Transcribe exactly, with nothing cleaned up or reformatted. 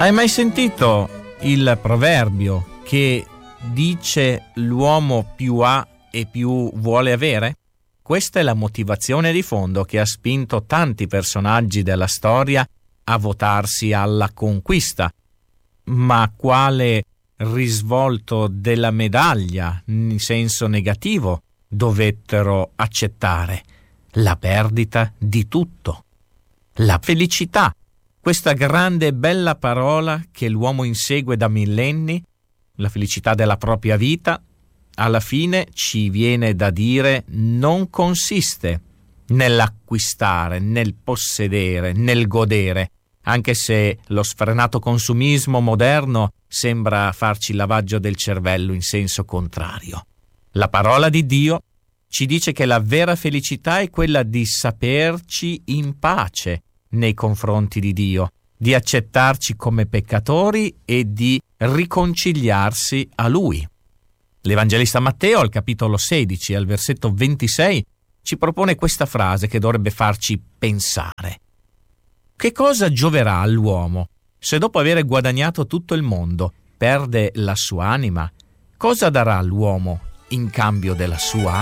Hai mai sentito il proverbio che dice l'uomo più ha e più vuole avere? Questa è la motivazione di fondo che ha spinto tanti personaggi della storia a votarsi alla conquista. Ma quale risvolto della medaglia, in senso negativo, dovettero accettare? La perdita di tutto. La felicità, questa grande e bella parola che l'uomo insegue da millenni, la felicità della propria vita, alla fine ci viene da dire non consiste nell'acquistare, nel possedere, nel godere, anche se lo sfrenato consumismo moderno sembra farci il lavaggio del cervello in senso contrario. La parola di Dio ci dice che la vera felicità è quella di saperci in pace nei confronti di Dio, di accettarci come peccatori e di riconciliarsi a Lui. L'Evangelista Matteo, al capitolo sedici, al versetto ventisei, ci propone questa frase che dovrebbe farci pensare. Che cosa gioverà all'uomo se dopo aver guadagnato tutto il mondo perde la sua anima? Cosa darà l'uomo in cambio della sua